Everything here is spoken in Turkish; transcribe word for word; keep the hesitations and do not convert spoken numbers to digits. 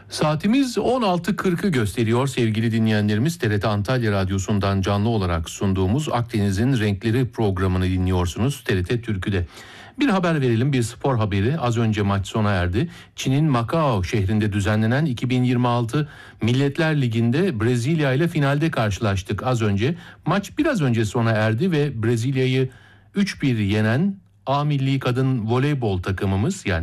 Saatimiz on altı kırkı gösteriyor sevgili dinleyenlerimiz. T R T Antalya Radyosu'ndan canlı olarak sunduğumuz Akdeniz'in Renkleri programını dinliyorsunuz T R T Türkü'de. Bir haber verelim, bir spor haberi. Az önce maç sona erdi. Çin'in Macao şehrinde düzenlenen iki bin yirmi altı Milletler Ligi'nde Brezilya ile finalde karşılaştık az önce. Maç biraz önce sona erdi ve Brezilya'yı üç bir yenen A milli kadın voleybol takımımız, yani